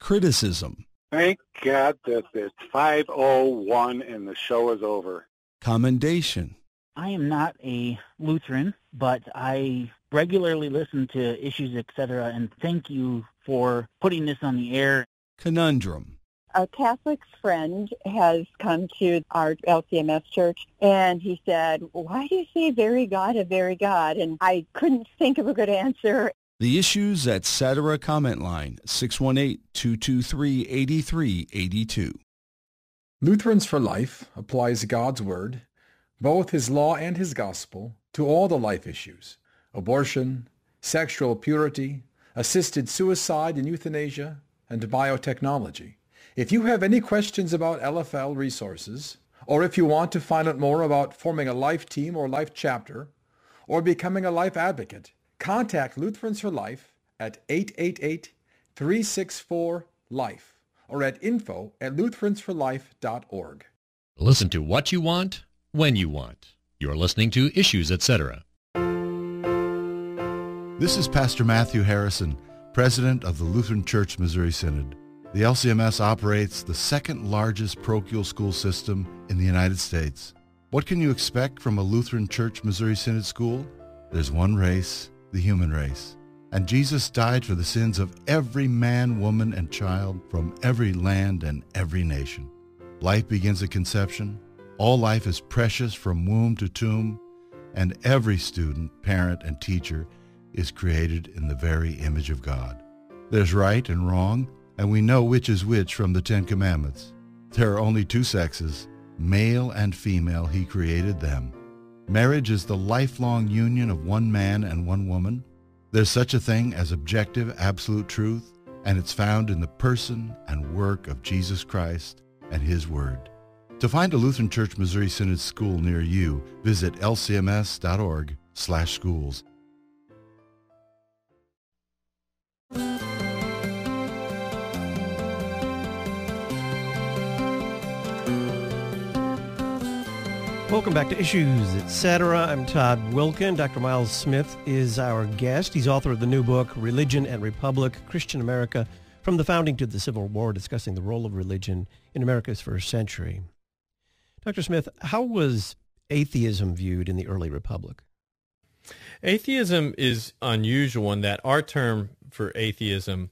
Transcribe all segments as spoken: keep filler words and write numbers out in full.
Criticism. Thank God that it's five oh one and the show is over. Commendation. I am not a Lutheran, but I regularly listen to Issues, et cetera, and thank you for putting this on the air. Conundrum. A Catholic friend has come to our L C M S church, and he said, why do you say very God, a very God? And I couldn't think of a good answer. The Issues, et cetera comment line, six one eight, two two three, eight three eight two. Lutherans for Life applies God's Word, both His law and His gospel, to all the life issues: abortion, sexual purity, assisted suicide and euthanasia, and biotechnology. If you have any questions about L F L resources, or if you want to find out more about forming a life team or life chapter, or becoming a life advocate, contact Lutherans for Life at eight eight eight, three six four, LIFE or at info at lutherans for life dot org. Listen to what you want, when you want. You're listening to Issues, et cetera. This is Pastor Matthew Harrison, President of the Lutheran Church Missouri Synod. The L C M S operates the second largest parochial school system in the United States. What can you expect from a Lutheran Church Missouri Synod school? There's one race, the human race. And Jesus died for the sins of every man, woman, and child from every land and every nation. Life begins at conception. All life is precious from womb to tomb. And every student, parent, and teacher is created in the very image of God. There's right and wrong, and we know which is which from the Ten Commandments. There are only two sexes, male and female. He created them. Marriage is the lifelong union of one man and one woman. There's such a thing as objective, absolute truth, and it's found in the person and work of Jesus Christ and His Word. To find a Lutheran Church Missouri Synod school near you, visit l c m s dot org slash schools. Welcome back to Issues, et cetera. I'm Todd Wilkin. Doctor Miles Smith is our guest. He's author of the new book, Religion and Republic, Christian America, From the Founding to the Civil War, discussing the role of religion in America's first century. Doctor Smith, how was atheism viewed in the early republic? Atheism is unusual in that our term for atheism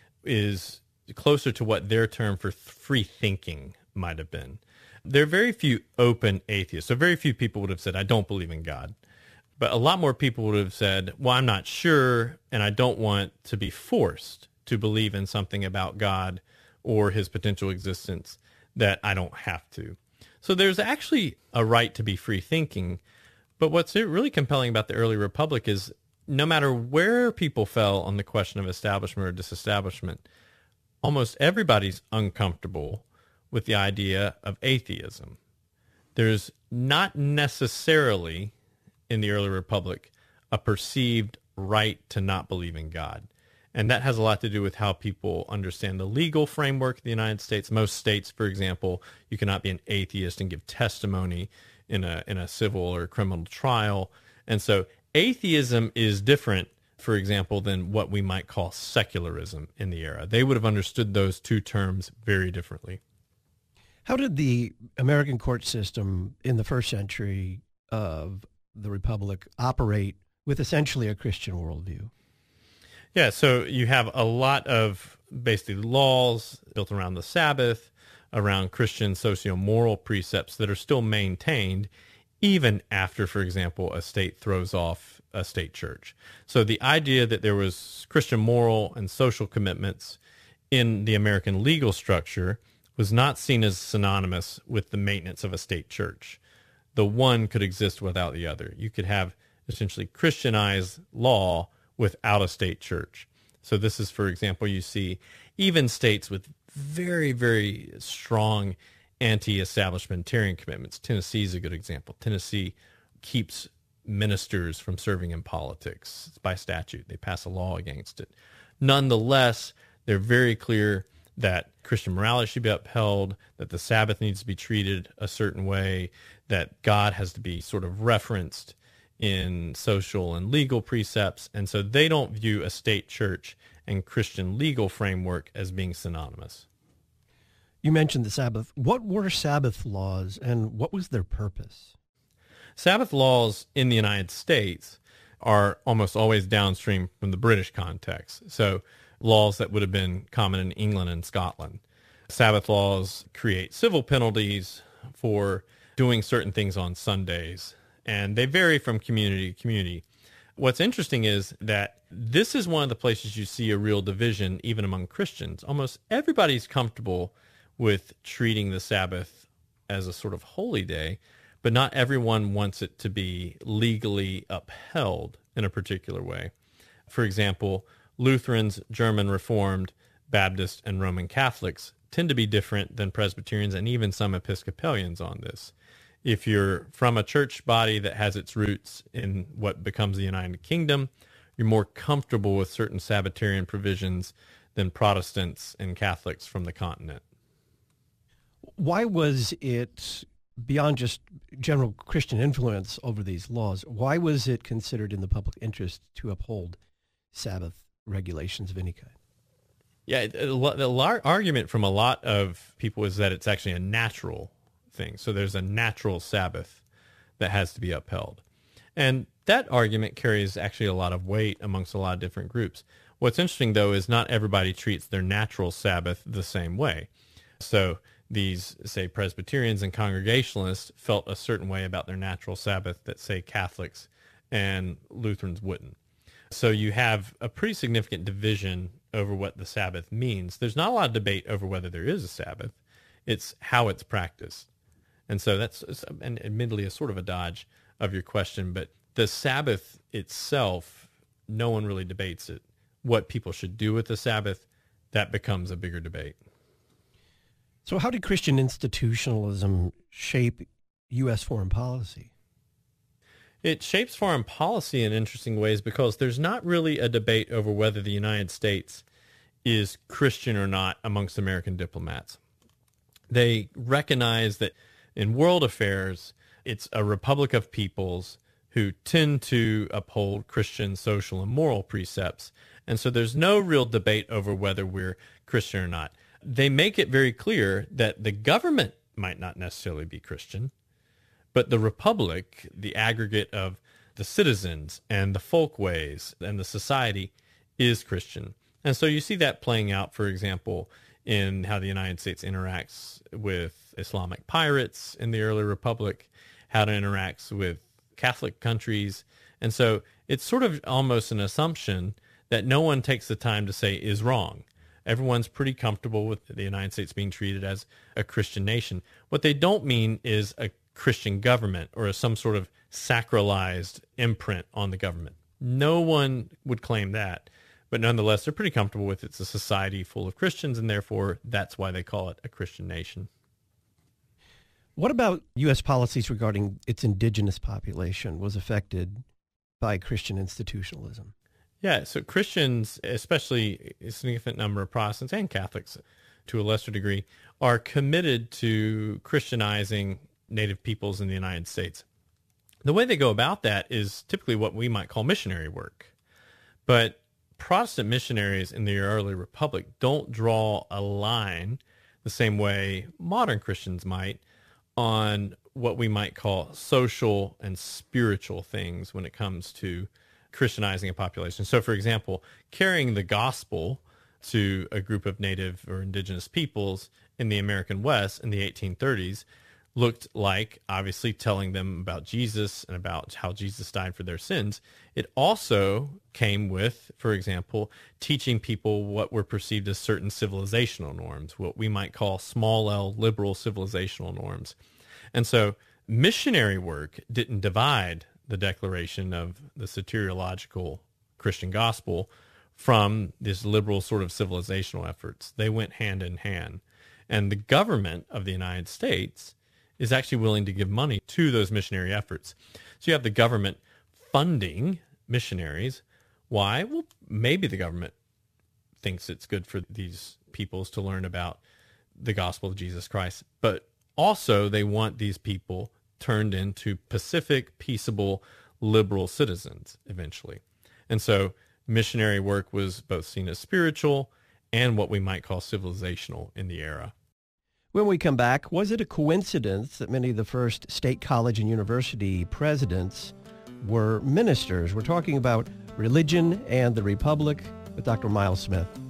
is closer to what their term for free thinking might have been. There are very few open atheists. So very few people would have said, I don't believe in God. But a lot more people would have said, well, I'm not sure, and I don't want to be forced to believe in something about God or his potential existence that I don't have to. So there's actually a right to be free thinking. But what's really compelling about the early republic is no matter where people fell on the question of establishment or disestablishment, almost everybody's uncomfortable with the idea of atheism. There's not necessarily, in the early republic, a perceived right to not believe in God. And that has a lot to do with how people understand the legal framework of the United States. Most states, for example, you cannot be an atheist and give testimony in a in a civil or criminal trial. And so atheism is different, for example, than what we might call secularism in the era. They would have understood those two terms very differently. How did the American court system in the first century of the Republic operate with essentially a Christian worldview? Yeah, so you have a lot of basically laws built around the Sabbath, around Christian socio-moral precepts that are still maintained even after, for example, a state throws off a state church. So the idea that there was Christian moral and social commitments in the American legal structure was not seen as synonymous with the maintenance of a state church. The one could exist without the other. You could have essentially Christianized law without a state church. So this is, for example, you see even states with very, very strong anti-establishmentarian commitments. Tennessee is a good example. Tennessee keeps ministers from serving in politics. It's by statute. They pass a law against it. Nonetheless, they're very clear that Christian morality should be upheld, that the Sabbath needs to be treated a certain way, that God has to be sort of referenced in social and legal precepts. And so they don't view a state church and Christian legal framework as being synonymous. You mentioned the Sabbath. What were Sabbath laws, and what was their purpose? Sabbath laws in the United States are almost always downstream from the British context. So laws that would have been common in England and Scotland. Sabbath laws create civil penalties for doing certain things on Sundays, and they vary from community to community. What's interesting is that this is one of the places you see a real division even among Christians. Almost everybody's comfortable with treating the Sabbath as a sort of holy day, but not everyone wants it to be legally upheld in a particular way. For example, Lutherans, German Reformed, Baptist, and Roman Catholics tend to be different than Presbyterians and even some Episcopalians on this. If you're from a church body that has its roots in what becomes the United Kingdom, you're more comfortable with certain Sabbatarian provisions than Protestants and Catholics from the continent. Why was it, beyond just general Christian influence over these laws, why was it considered in the public interest to uphold Sabbath regulations of any kind? Yeah, the lar- argument from a lot of people is that it's actually a natural thing. So there's a natural Sabbath that has to be upheld. And that argument carries actually a lot of weight amongst a lot of different groups. What's interesting, though, is not everybody treats their natural Sabbath the same way. So these, say, Presbyterians and Congregationalists felt a certain way about their natural Sabbath that, say, Catholics and Lutherans wouldn't. So you have a pretty significant division over what the Sabbath means. There's not a lot of debate over whether there is a Sabbath. It's how it's practiced. And so that's, and admittedly, a sort of a dodge of your question, but the Sabbath itself, no one really debates it. What people should do with the Sabbath, that becomes a bigger debate. So how did Christian institutionalism shape U S foreign policy? It shapes foreign policy in interesting ways because there's not really a debate over whether the United States is Christian or not amongst American diplomats. They recognize that in world affairs, it's a republic of peoples who tend to uphold Christian social and moral precepts. And so there's no real debate over whether we're Christian or not. They make it very clear that the government might not necessarily be Christian, but the republic, the aggregate of the citizens and the folkways and the society, is Christian. And so you see that playing out, for example, in how the United States interacts with Islamic pirates in the early republic, how it interacts with Catholic countries. And so it's sort of almost an assumption that no one takes the time to say is wrong. Everyone's pretty comfortable with the United States being treated as a Christian nation. What they don't mean is a Christian government or a, some sort of sacralized imprint on the government. No one would claim that. But nonetheless, they're pretty comfortable with it's a society full of Christians, and therefore that's why they call it a Christian nation. What about U S policies regarding its indigenous population was affected by Christian institutionalism? Yeah, so Christians, especially a significant number of Protestants and Catholics to a lesser degree, are committed to Christianizing native peoples in the United States. The way they go about that is typically what we might call missionary work. But Protestant missionaries in the early republic don't draw a line the same way modern Christians might on what we might call social and spiritual things when it comes to Christianizing a population. So, for example, carrying the gospel to a group of native or indigenous peoples in the American West in the eighteen thirties looked like, obviously, telling them about Jesus and about how Jesus died for their sins. It also came with, for example, teaching people what were perceived as certain civilizational norms, what we might call small L liberal civilizational norms. And so missionary work didn't divide the declaration of the soteriological Christian gospel from this liberal sort of civilizational efforts. They went hand in hand. And the government of the United States is actually willing to give money to those missionary efforts. So you have the government funding missionaries. Why? Well, maybe the government thinks it's good for these peoples to learn about the gospel of Jesus Christ, but also they want these people turned into pacific, peaceable, liberal citizens eventually. And so missionary work was both seen as spiritual and what we might call civilizational in the era. When we come back, was it a coincidence that many of the first state college and university presidents were ministers? We're talking about religion and the republic with Doctor Miles Smith.